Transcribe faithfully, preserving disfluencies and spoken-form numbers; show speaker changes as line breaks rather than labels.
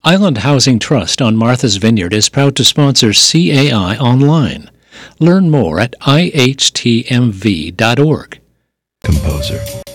Island Housing Trust on Martha's Vineyard is proud to sponsor C A I Online. Learn more at I H T M V dot org.
Composer.